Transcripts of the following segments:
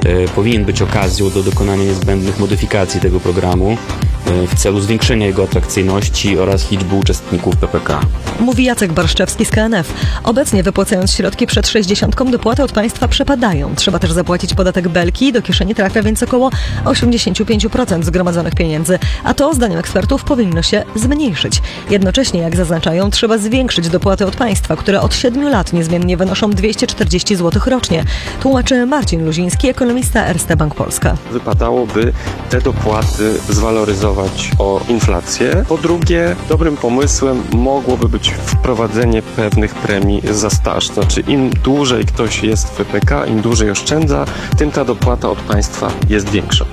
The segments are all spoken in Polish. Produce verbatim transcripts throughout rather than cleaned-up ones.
powinien być okazją do dokonania niezbędnych modyfikacji tego programu w celu zwiększenia jego atrakcyjności oraz liczby uczestników P P K. Mówi Jacek Barszczewski z K N F. Obecnie wypłacając środki przed sześćdziesiątką, dopłaty od państwa przepadają. Trzeba też zapłacić podatek Belki, do kieszeni trafia więc około osiemdziesiąt pięć procent zgromadzonych pieniędzy, a to, zdaniem ekspertów, powinno się zmniejszyć. Jednocześnie, jak zaznaczają, trzeba zwiększyć dopłaty od państwa, które od siedmiu lat niezmiennie wynoszą dwieście czterdzieści złotych rocznie. Tłumaczy Marcin Luziński, ekonomista Erste Bank Polska. Wypadałoby te dopłaty zwaloryzować o inflację. Po drugie, dobrym pomysłem mogłoby być wprowadzenie pewnych premii za staż. Znaczy, im dłużej ktoś jest w P P K, im dłużej oszczędza, tym ta dopłata od państwa jest większa.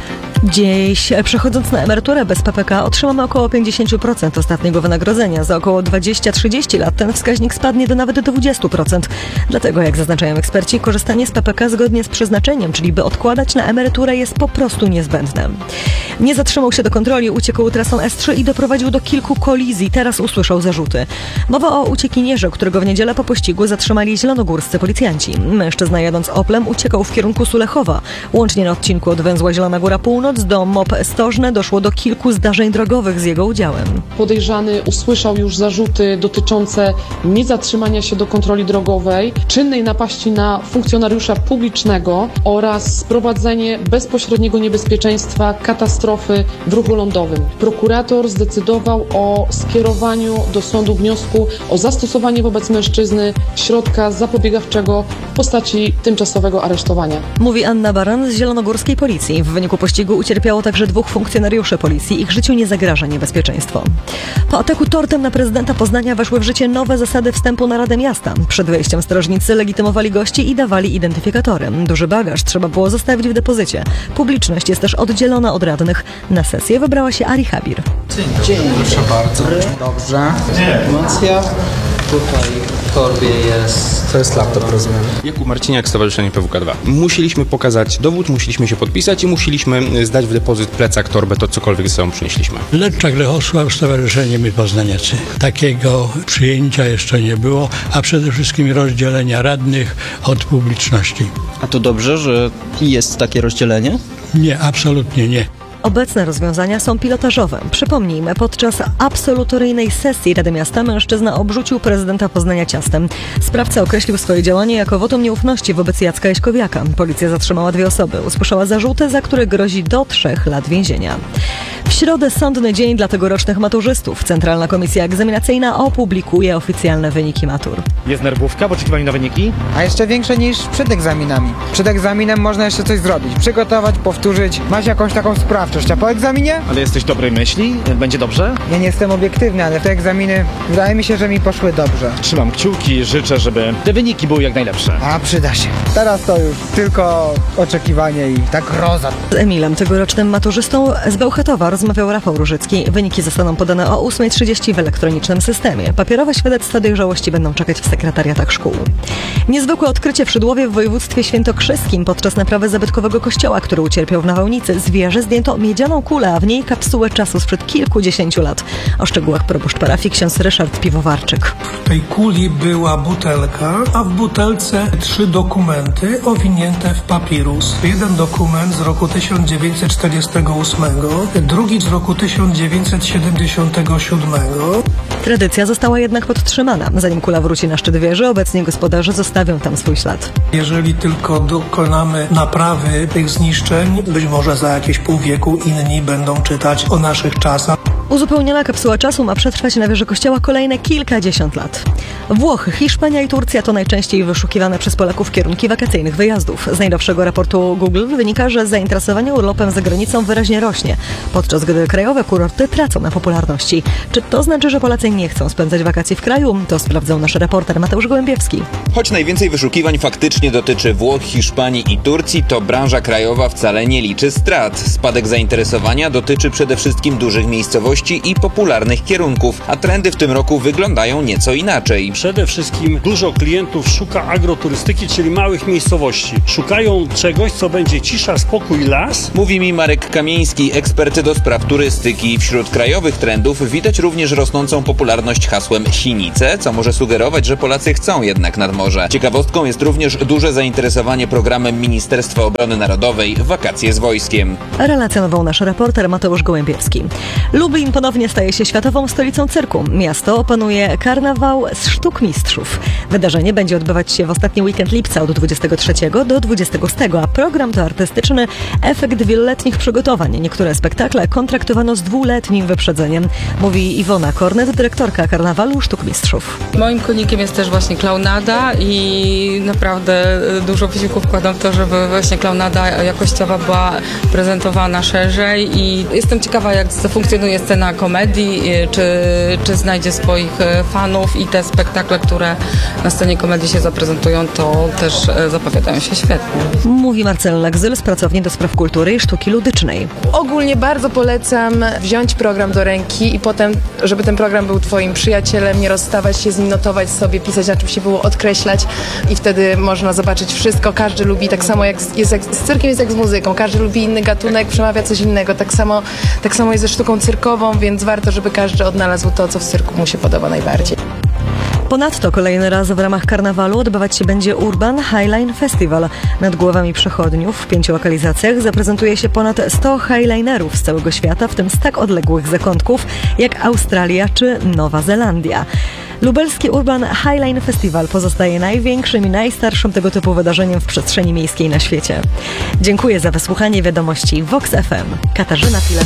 Dziś, przechodząc na emeryturę bez P P K, otrzymamy około pięćdziesiąt procent ostatniego wynagrodzenia. Za około dwadzieścia trzydzieści lat ten wskaźnik spadnie do nawet dwadzieścia procent. Dlatego, jak zaznaczają eksperci, korzystanie z P P K zgodnie z przeznaczeniem, czyli by odkładać na emeryturę, jest po prostu niezbędne. Nie zatrzymał się do kontroli, uciekł trasą S trzy i doprowadził do kilku kolizji. Teraz usłyszał zarzuty. Mowa o uciekinierze, którego w niedzielę po pościgu zatrzymali zielonogórscy policjanci. Mężczyzna, jadąc Oplem, uciekał w kierunku Sulechowa. Łącznie na odcinku od węzła Zielona Góra Północ do M O P Stożne doszło do kilku zdarzeń drogowych z jego udziałem. Podejrzany usłyszał już zarzuty dotyczące niezatrzymania się do kontroli drogowej, czynnej napaści na funkcjonariusza publicznego oraz sprowadzenie bezpośredniego niebezpieczeństwa katastrofy w ruchu lądowym. Prokurator zdecydował o skierowaniu do sądu wniosku o zastosowanie wobec mężczyzny środka zapobiegawczego w postaci tymczasowego aresztowania. Mówi Anna Baran z zielonogórskiej policji. W wyniku pościgu ucierpiało także dwóch funkcjonariuszy policji. Ich życiu nie zagraża niebezpieczeństwo. Po ataku tortem na prezydenta Poznania weszły w życie nowe zasady wstępu na Radę Miasta. Przed wejściem strażnicy legitymowali gości i dawali identyfikatory. Duży bagaż trzeba było zostawić w depozycie. Publiczność jest też oddzielona od radnych. Na sesję wybrała się Ari Habir. Dzień, proszę bardzo. Dobrze. Informacja. Tutaj w torbie jest... To jest laptop, rozumiem. Jakub Marciniak, Stowarzyszenie P W K dwa. Musieliśmy pokazać dowód, musieliśmy się podpisać i musieliśmy zdać w depozyt plecak, torbę, to cokolwiek ze sobą przynieśliśmy. Leczak Lechosław, Stowarzyszenie My Poznaniacy. Takiego przyjęcia jeszcze nie było, a przede wszystkim rozdzielenia radnych od publiczności. A to dobrze, że jest takie rozdzielenie? Nie, absolutnie nie. Obecne rozwiązania są pilotażowe. Przypomnijmy, podczas absolutoryjnej sesji Rady Miasta mężczyzna obrzucił prezydenta Poznania ciastem. Sprawca określił swoje działanie jako wotum nieufności wobec Jacka Jaśkowiaka. Policja zatrzymała dwie osoby. Usłyszała zarzuty, za które grozi do trzech lat więzienia. W środę sądny dzień dla tegorocznych maturzystów. Centralna Komisja Egzaminacyjna opublikuje oficjalne wyniki matur. Jest nerwówka w oczekiwaniu na wyniki? A jeszcze większe niż przed egzaminami. Przed egzaminem można jeszcze coś zrobić. Przygotować, powtórzyć. Masz jakąś taką sprawczość, a po egzaminie? Ale jesteś dobrej myśli? Będzie dobrze? Ja nie jestem obiektywny, ale te egzaminy wydaje mi się, że mi poszły dobrze. Trzymam kciuki i życzę, żeby te wyniki były jak najlepsze. A przyda się. Teraz to już tylko oczekiwanie i ta groza. Z Emilem, tegorocznym maturzystą z Bełchatowa, rozmawiał Rafał Różycki. Wyniki zostaną podane o ósma trzydzieści w elektronicznym systemie. Papierowe świadectwa dojrzałości będą czekać w sekretariatach szkół. Niezwykłe odkrycie w Szydłowie w województwie świętokrzyskim. Podczas naprawy zabytkowego kościoła, który ucierpiał w nawałnicy, z wieży zdjęto miedzianą kulę, a w niej kapsułę czasu sprzed kilkudziesięciu lat. O szczegółach proboszcz parafii ksiądz Ryszard Piwowarczyk. W tej kuli była butelka, a w butelce trzy dokumenty owinięte w papirus. Jeden dokument z roku tysiąc dziewięćset czterdziestego ósmego, drugi z roku tysiąc dziewięćset siedemdziesiątego siódmego. Tradycja została jednak podtrzymana. Zanim kula wróci na szczyt wieży, obecnie gospodarze zostawią tam swój ślad. Jeżeli tylko dokonamy naprawy tych zniszczeń, być może za jakieś pół wieku inni będą czytać o naszych czasach. Uzupełniona kapsuła czasu ma przetrwać na wieży kościoła kolejne kilkadziesiąt lat. Włochy, Hiszpania i Turcja to najczęściej wyszukiwane przez Polaków kierunki wakacyjnych wyjazdów. Z najnowszego raportu Google wynika, że zainteresowanie urlopem za granicą wyraźnie rośnie, podczas gdy krajowe kurorty tracą na popularności. Czy to znaczy, że Polacy nie chcą spędzać wakacji w kraju? To sprawdzał nasz reporter Mateusz Gołębiewski. Choć najwięcej wyszukiwań faktycznie dotyczy Włoch, Hiszpanii i Turcji, to branża krajowa wcale nie liczy strat. Spadek zainteresowania dotyczy przede wszystkim dużych miejscowości, miejscowości i popularnych kierunków, a trendy w tym roku wyglądają nieco inaczej. Przede wszystkim dużo klientów szuka agroturystyki, czyli małych miejscowości. Szukają czegoś, co będzie cisza, spokój, las. Mówi mi Marek Kamieński, ekspert do spraw turystyki. Wśród krajowych trendów widać również rosnącą popularność hasłem Sinice, co może sugerować, że Polacy chcą jednak nad morze. Ciekawostką jest również duże zainteresowanie programem Ministerstwa Obrony Narodowej Wakacje z wojskiem. Relacjonował nasz reporter Mateusz Gołębiewski. Lublin ponownie staje się światową stolicą cyrku. Miasto opanuje karnawał z sztuk mistrzów. Wydarzenie będzie odbywać się w ostatni weekend lipca od dwudziestego trzeciego do dwudziestego ósmego, a program to artystyczny efekt wieloletnich przygotowań. Niektóre spektakle kontraktowano z dwuletnim wyprzedzeniem, mówi Iwona Kornet, dyrektorka karnawalu sztuk mistrzów. Moim konikiem jest też właśnie klaunada i naprawdę dużo wysiłku wkładam w to, żeby właśnie klaunada jakościowa była prezentowana szerzej i jestem ciekawa, jak zafunkcjonuje scena komedii, czy, czy znajdzie swoich fanów i te spektakle, które na scenie komedii się zaprezentują, to też zapowiadają się świetnie. Mówi Marcella Gzyl z pracowni do spraw kultury i sztuki ludycznej. Ogólnie bardzo polecam wziąć program do ręki i potem, żeby ten program był twoim przyjacielem, nie rozstawać się z nim, notować sobie, pisać na czym się było, odkreślać i wtedy można zobaczyć wszystko. Każdy lubi, tak samo jak z, jest jak z cyrkiem, jest jak z muzyką. Każdy lubi inny gatunek, przemawia coś innego. Tak samo, tak samo jest ze sztuką cyrkową, więc warto, żeby każdy odnalazł to, co w cyrku mu się podoba najbardziej. Ponadto kolejny raz w ramach karnawalu odbywać się będzie Urban Highline Festival. Nad głowami przechodniów w pięciu lokalizacjach zaprezentuje się ponad sto highlinerów z całego świata, w tym z tak odległych zakątków jak Australia czy Nowa Zelandia. Lubelski Urban Highline Festival pozostaje największym i najstarszym tego typu wydarzeniem w przestrzeni miejskiej na świecie. Dziękuję za wysłuchanie wiadomości Vox F M. Katarzyna Pilar.